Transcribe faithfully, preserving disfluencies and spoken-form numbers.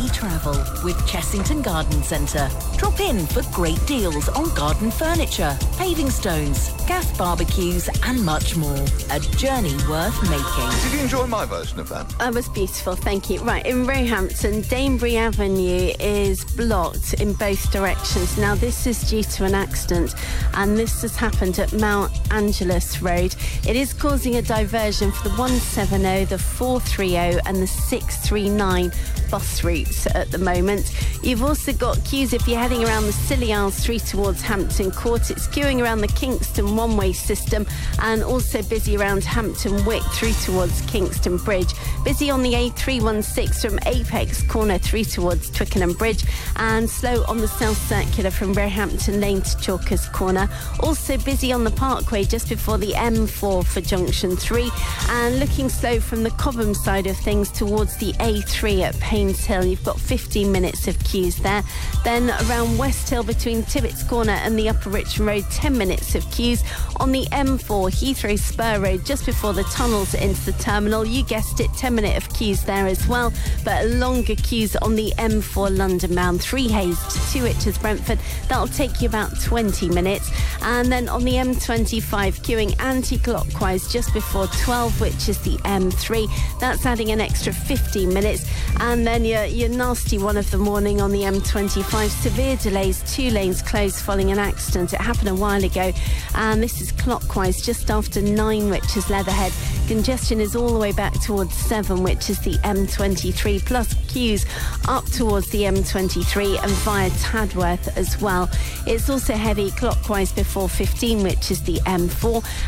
easy travel with Chessington Garden Centre. Drop in for great deals on garden furniture, paving stones, gas barbecues and much more. A journey worth making. Did you enjoy my version of that? That was beautiful, thank you. Right, in Roehampton, Danebury Avenue is blocked in both directions. Now, this is due to an accident, and this has happened at Mount Angelus Road. It is causing a diversion for the one seventy, the four thirty and the six thirty-nine bus routes at the moment. You've also got queues if you're heading around the Scilly Isles through towards Hampton Court. It's queuing around the Kingston one-way system, and also busy around Hampton Wick through towards Kingston Bridge. Busy on the A three sixteen from Apex Corner through towards Twickenham Bridge, and slow on the South Circular from Roehampton Lane to Chalkers Corner. Also busy on the Parkway just before the M four for Junction three, and looking slow from the Cobham side of things towards the A three at Paynes Hill. You've got fifteen minutes of queues there. Then around West Hill between Tibbets Corner and the Upper Richmond Road, ten minutes of queues. On the M four, Heathrow Spur Road, just before the tunnels into the terminal. You guessed it, ten minute of queues there as well, but longer queues on the M four London bound, Three Hayes to Twitches Brentford. That'll take you about twenty minutes. And then on the M twenty-five, queuing anti-clockwise just before twelve, which is the M three. That's adding an extra fifteen minutes. And then your, your nasty one of the morning on the M twenty-five, severe delays, two lanes closed following an accident. It happened a while ago, and this is clockwise just after nine, which is Leatherhead. Congestion is all the way back towards seven, which is the M twenty-three, plus queues up towards the M twenty-three and via Tadworth as well. It's also heavy clockwise before fifteen, which is the M four,